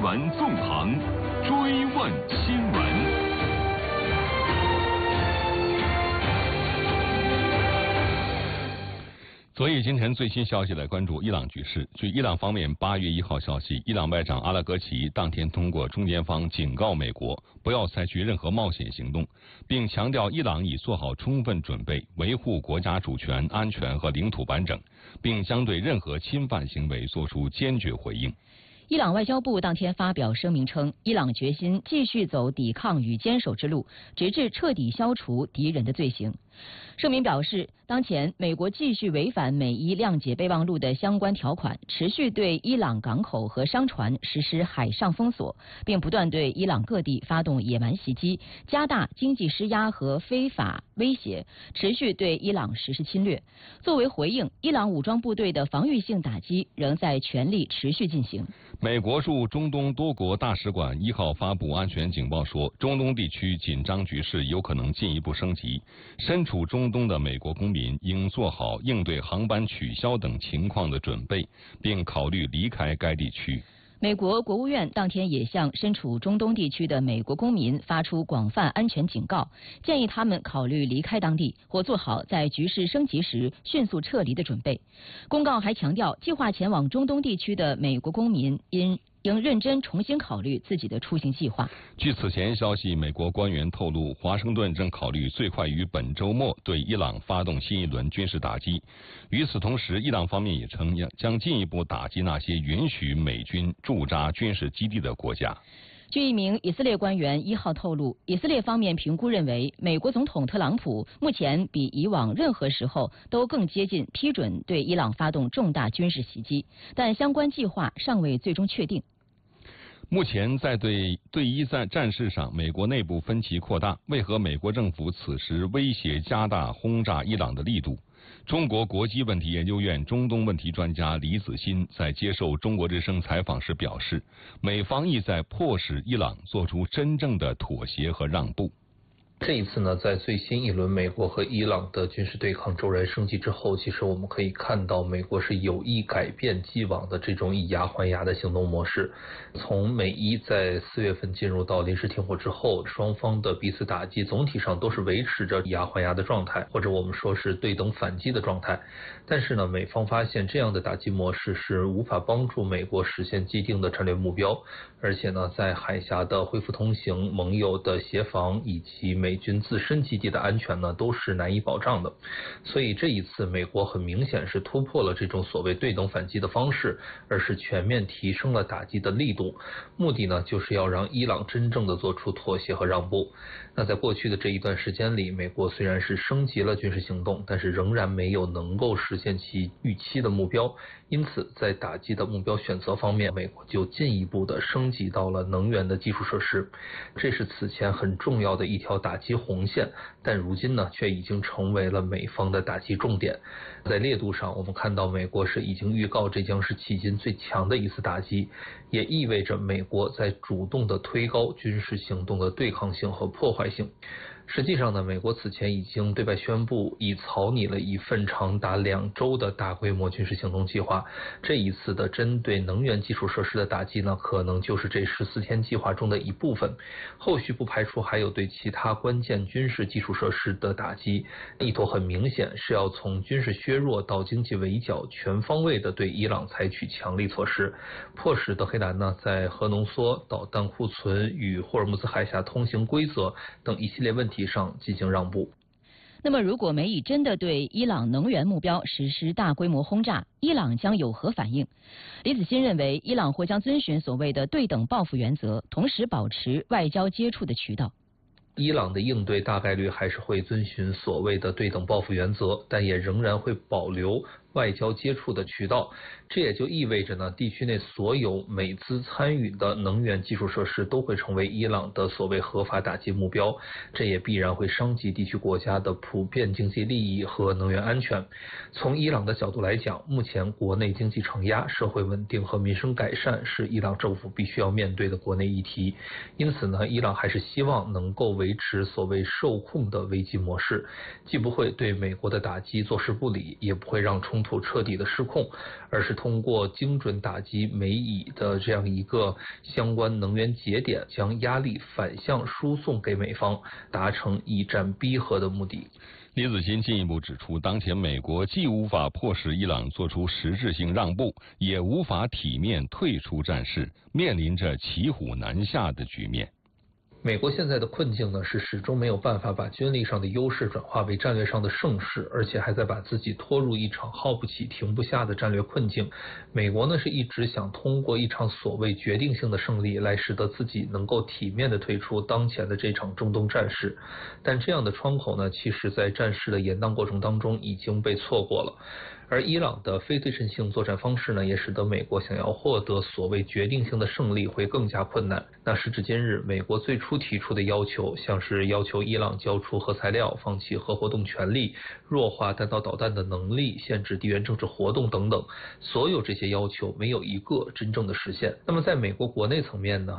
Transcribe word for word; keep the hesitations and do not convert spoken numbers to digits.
传纵横，追问新闻。昨夜今晨最新消息来关注伊朗局势。据伊朗方面八月一号消息，伊朗外长阿拉格齐当天通过中间方警告美国不要采取任何冒险行动，并强调伊朗已做好充分准备，维护国家主权、安全和领土完整，并将对任何侵犯行为作出坚决回应。 伊朗外交部当天发表声明称，伊朗决心继续走抵抗与坚守之路，直至彻底消除敌人的罪行。声明表示，当前美国继续违反美伊谅解备忘录的相关条款，持续对伊朗港口和商船实施海上封锁，并不断对伊朗各地发动野蛮袭击，加大经济施压和非法威胁，持续对伊朗实施侵略。作为回应，伊朗武装部队的防御性打击仍在全力持续进行。 美国驻中东多国大使馆一号发布安全警报说，中东地区紧张局势有可能进一步升级，身处中东的美国公民应做好应对航班取消等情况的准备，并考虑离开该地区。 美国国务院当天也向身处中东地区的美国公民发出广泛安全警告，建议他们考虑离开当地或做好在局势升级时迅速撤离的准备。公告还强调，计划前往中东地区的美国公民应应认真重新考虑自己的出行计划。 据此前消息，美国官员透露，华盛顿正考虑最快于本周末对伊朗发动新一轮军事打击。与此同时，伊朗方面也称将进一步打击那些允许美军驻扎军事基地的国家。 据一名以色列官员一号透露，以色列方面评估认为，美国总统特朗普目前比以往任何时候都更接近批准对伊朗发动重大军事袭击，但相关计划尚未最终确定。 目前在对对伊战战事上，美国内部分歧扩大，为何美国政府此时威胁加大轰炸伊朗的力度？中国国际问题研究院中东问题专家李子欣在接受中国之声采访时表示，美方意在迫使伊朗做出真正的妥协和让步。 这一次呢，在最新一轮美国和伊朗的军事对抗骤然升级之后，其实我们可以看到，美国是有意改变既往的这种以牙还牙的行动模式。从美伊在四月份进入到临时停火之后，双方的彼此打击总体上都是维持着以牙还牙的状态，或者我们说是对等反击的状态。但是呢，美方发现这样的打击模式是无法帮助美国实现既定的战略目标，而且呢，在海峡的恢复通行、盟友的协防以及美美军自身基地的安全呢，都是难以保障的。所以这一次美国很明显是突破了这种所谓对等反击的方式，而是全面提升了打击的力度，目的呢就是要让伊朗真正的做出妥协和让步。那在过去的这一段时间里，美国虽然是升级了军事行动，但是仍然没有能够实现其预期的目标，因此在打击的目标选择方面，美国就进一步的升级到了能源的基础设施，这是此前很重要的一条打击红线，但如今呢却已经成为了美方的打击重点。在烈度上，我们看到美国是已经预告这将是迄今最强的一次打击，也意味着美国在主动的推高军事行动的对抗性和破坏性。实际上呢，美国此前已经对外宣布，已草拟了一份长达两周的大规模军事行动计划。这一次的针对能源基础设施的打击呢，可能就是这十四天计划中的一部分。后续不排除还有对其他关键军事基础设施的打击，意图很明显是要从军事削弱到经济围剿，全方位的对伊朗采取强力措施，迫使德黑兰呢在核浓缩、导弹库存与霍尔木兹海峡通行规则等一系列问题上进行让步。 那么如果美以真的对伊朗能源目标实施大规模轰炸，伊朗将有何反应？李子欣认为，伊朗或将遵循所谓的对等报复原则，同时保持外交接触的渠道。 伊朗的应对大概率还是会遵循所谓的对等报复原则，但也仍然会保留外交接触的渠道。这也就意味着呢，地区内所有美资参与的能源基础设施都会成为伊朗的所谓合法打击目标，这也必然会伤及地区国家的普遍经济利益和能源安全。从伊朗的角度来讲，目前国内经济承压、社会稳定和民生改善是伊朗政府必须要面对的国内议题。因此呢，伊朗还是希望能够维持所谓受控的危机模式，既不会对美国的打击坐视不理，也不会让冲冲突彻底的失控，而是通过精准打击美以的这样一个相关能源节点，将压力反向输送给美方，达成以战逼和的目的。 李子欣进一步指出，当前美国既无法迫使伊朗做出实质性让步，也无法体面退出战事，面临着骑虎难下的局面。 美国现在的困境呢，是始终没有办法把军力上的优势转化为战略上的胜势，而且还在把自己拖入一场耗不起、停不下的战略困境。美国呢是一直想通过一场所谓决定性的胜利，来使得自己能够体面的退出当前的这场中东战事。但这样的窗口呢，其实在战事的延宕过程当中已经被错过了。而伊朗的非对称性作战方式呢，也使得美国想要获得所谓决定性的胜利会更加困难。那时至今日，美国最初提出的要求，像是要求伊朗交出核材料、放弃核活动权利、弱化弹道导弹的能力、限制地缘政治活动等等，所有这些要求没有一个真正的实现。那么在美国国内层面呢，